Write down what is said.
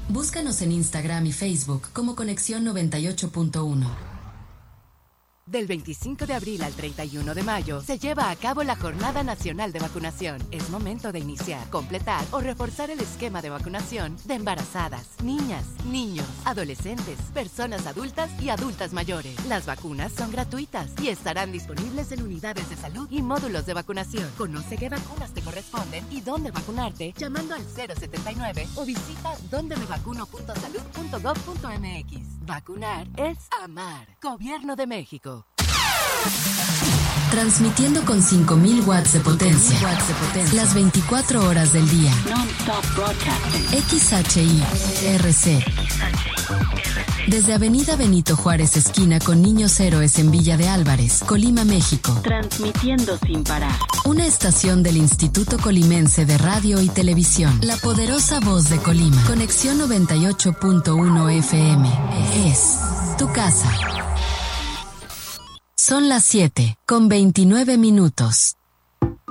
Búscanos en Instagram y Facebook como Conexión 98.1. Del 25 de abril al 31 de mayo se lleva a cabo la Jornada Nacional de Vacunación. Es momento de iniciar, completar o reforzar el esquema de vacunación de embarazadas, niñas, niños, adolescentes, personas adultas y adultas mayores. Las vacunas son gratuitas y estarán disponibles en unidades de salud y módulos de vacunación. Conoce qué vacunas te corresponden y dónde vacunarte llamando al 079 o visita dondemevacuno.salud.gov.mx. Vacunar es amar. Gobierno de México. Transmitiendo con 5.000 watts de potencia. Las 24 horas del día. XHI-RC. Desde Avenida Benito Juárez, esquina con Niños Héroes en Villa de Álvarez, Colima, México. Transmitiendo sin parar. Una estación del Instituto Colimense de Radio y Televisión. La poderosa voz de Colima. Conexión 98.1 FM. Es tu casa. Son las 7:29.